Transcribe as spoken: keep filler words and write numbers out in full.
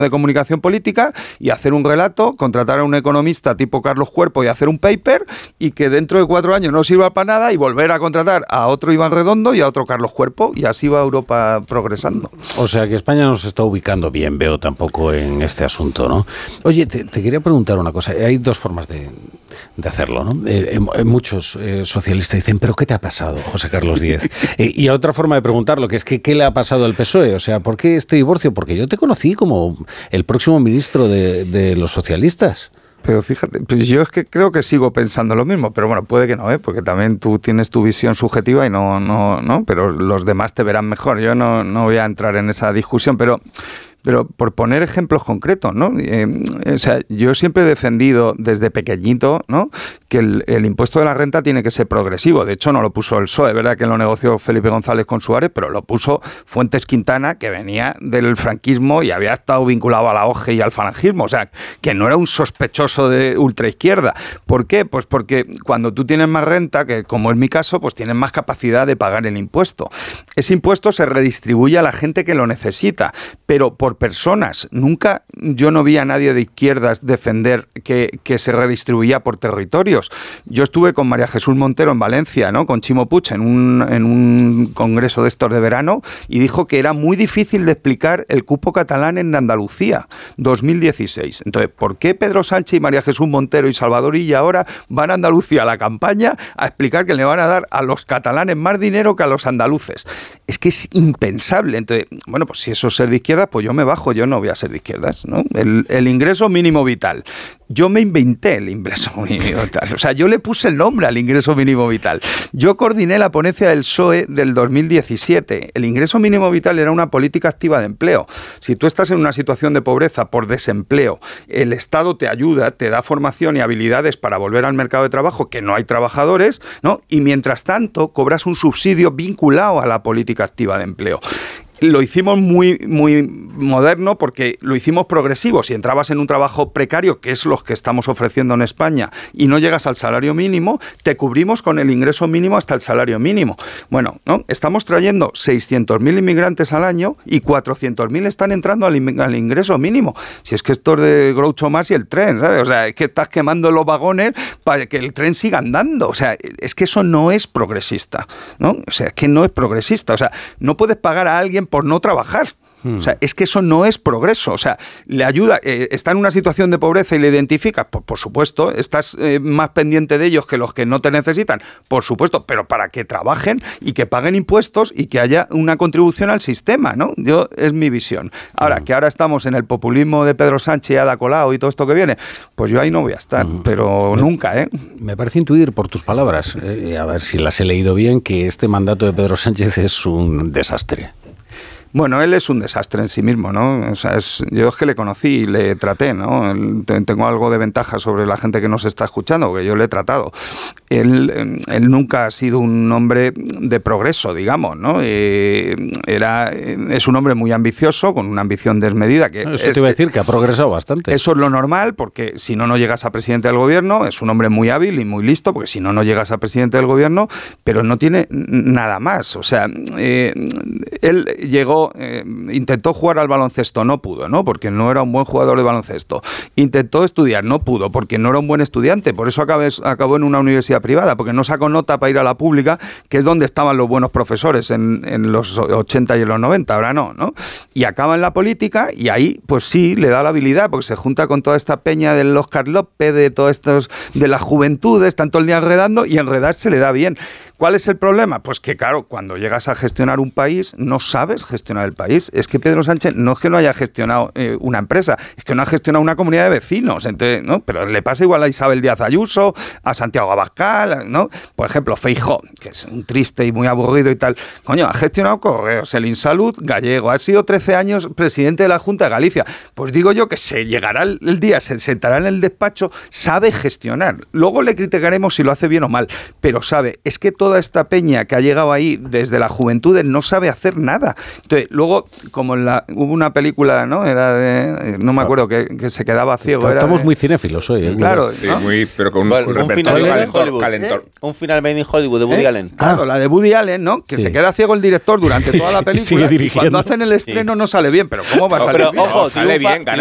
de comunicación política y hacer un relato, contratar a un economista tipo Carlos Cuerpo y hacer un paper y que dentro de cuatro años no sirva para nada y volver a contratar a otro Iván Redondo y a otro Carlos Cuerpo y así va Europa progresando. O sea que España no se está ubicando bien, veo tampoco en este asunto, ¿no? Oye, te, te quería preguntar una cosa. Hay dos formas de, de hacerlo, ¿no? Eh, eh, muchos eh, socialistas dicen, ¿pero qué te ha pasado, José Carlos Díez? eh, y otra forma de preguntarlo, que es que ¿qué le ha pasado al P S O E? O sea, ¿por qué este divorcio? Porque yo te conocí como el próximo ministro de, de los socialistas. Pero fíjate, pues yo es que creo que sigo pensando lo mismo, pero bueno, puede que no, ¿eh? Porque también tú tienes tu visión subjetiva y no, no, no, pero los demás te verán mejor. Yo no, no voy a entrar en esa discusión, pero... Pero por poner ejemplos concretos, ¿no? Eh, o sea, yo siempre he defendido desde pequeñito, ¿no?, que el, el impuesto de la renta tiene que ser progresivo. De hecho, no lo puso el P S O E, es verdad que lo negoció Felipe González con Suárez, pero lo puso Fuentes Quintana, que venía del franquismo y había estado vinculado a la O G E y al falangismo. O sea, que no era un sospechoso de ultraizquierda. ¿Por qué? Pues porque cuando tú tienes más renta, que como es mi caso, pues tienes más capacidad de pagar el impuesto. Ese impuesto se redistribuye a la gente que lo necesita, pero por personas. Nunca yo no vi a nadie de izquierdas defender que, que se redistribuía por territorios. Yo estuve con María Jesús Montero en Valencia, ¿no?, con Chimo Puig en un, en un congreso de estos de verano y dijo que era muy difícil de explicar el cupo catalán en Andalucía, dos mil dieciséis. Entonces, ¿por qué Pedro Sánchez y María Jesús Montero y Salvador Illa ahora van a Andalucía a la campaña a explicar que le van a dar a los catalanes más dinero que a los andaluces? Es que es impensable. Entonces, bueno, pues si eso es ser de izquierda, pues yo me bajo, yo no voy a ser de izquierdas, ¿no? El, el ingreso mínimo vital. Yo me inventé el ingreso mínimo vital. O sea, yo le puse el nombre al ingreso mínimo vital. Yo coordiné la ponencia del P S O E del dos mil diecisiete. El ingreso mínimo vital era una política activa de empleo. Si tú estás en una situación de pobreza por desempleo, el Estado te ayuda, te da formación y habilidades para volver al mercado de trabajo, que no hay trabajadores, ¿no? Y mientras tanto cobras un subsidio vinculado a la política activa de empleo. Lo hicimos muy, muy moderno porque lo hicimos progresivo. Si entrabas en un trabajo precario, que es lo que estamos ofreciendo en España, y no llegas al salario mínimo, te cubrimos con el ingreso mínimo hasta el salario mínimo. Bueno, ¿no? Estamos trayendo seiscientos mil inmigrantes al año y cuatrocientos mil están entrando al, in- al ingreso mínimo. Si es que esto es de Groucho Marx y el tren, ¿sabes? O sea, es que estás quemando los vagones para que el tren siga andando. O sea, es que eso no es progresista, ¿no? O sea, es que no es progresista. O sea, no puedes pagar a alguien por no trabajar. O sea, es que eso no es progreso. O sea, le ayuda, eh, está en una situación de pobreza y le identificas, pues por supuesto, estás eh, más pendiente de ellos que los que no te necesitan, por supuesto, pero para que trabajen y que paguen impuestos y que haya una contribución al sistema, ¿no? Yo, es mi visión. Ahora, mm. que ahora estamos en el populismo de Pedro Sánchez, Ada Colau y todo esto que viene, pues yo ahí no voy a estar, mm. pero me, nunca, ¿eh? Me parece intuir por tus palabras, eh, a ver si las he leído bien, que este mandato de Pedro Sánchez es un desastre. Bueno, él es un desastre en sí mismo, ¿no? O sea, es, yo es que le conocí y le traté, ¿no? Él, tengo algo de ventaja sobre la gente que nos está escuchando, porque yo le he tratado. Él, él nunca ha sido un hombre de progreso, digamos, ¿no? Eh, era, es un hombre muy ambicioso, con una ambición desmedida. Que Eso es, te iba a decir, que ha progresado bastante. Eso es lo normal, porque si no, no llegas a presidente del gobierno. Es un hombre muy hábil y muy listo, porque si no, no llegas a presidente del gobierno, pero no tiene nada más. O sea, eh, él llegó Eh, intentó jugar al baloncesto, no pudo, ¿no? Porque no era un buen jugador de baloncesto. Intentó estudiar, no pudo, porque no era un buen estudiante. Por eso acabé, acabó en una universidad privada, porque no sacó nota para ir a la pública, que es donde estaban los buenos profesores en, en los ochenta y en los noventa. Ahora no, ¿no? Y acaba en la política y ahí, pues sí, le da la habilidad, porque se junta con toda esta peña del Óscar López, de todos estos, de las juventudes, están todo el día enredando y enredarse le da bien. ¿Cuál es el problema? Pues que, claro, cuando llegas a gestionar un país, no sabes gestionar el país. Es que Pedro Sánchez no es que no haya gestionado eh, una empresa, es que no ha gestionado una comunidad de vecinos. Entonces, ¿no? Pero le pasa igual a Isabel Díaz Ayuso, a Santiago Abascal, ¿no? Por ejemplo, Feijóo, que es un triste y muy aburrido y tal. Coño, ha gestionado Correos, el Insalud gallego, ha sido trece años presidente de la Junta de Galicia. Pues digo yo que se llegará el, el día, se sentará en el despacho, sabe gestionar. Luego le criticaremos si lo hace bien o mal, pero sabe, es que todo toda esta peña que ha llegado ahí desde la juventud no sabe hacer nada. Entonces, luego, como en la, hubo una película, ¿no? Era de, no me acuerdo, que, que se quedaba ciego. Estamos era, muy cinéfilos hoy. ¿eh? Claro, sí, ¿no? muy, pero con un, Bueno, un un final repertorio en Hollywood. calentor. ¿Eh? Un final made in Hollywood de Woody ¿Eh? Allen. Claro, Ah. la de Woody Allen, ¿no? Que Sí. se queda ciego el director durante toda la película. Sigue Y dirigiendo. cuando hacen el estreno no sale bien, pero ¿cómo va a No, salir pero bien? ojo, No, sale triunfa- bien, gana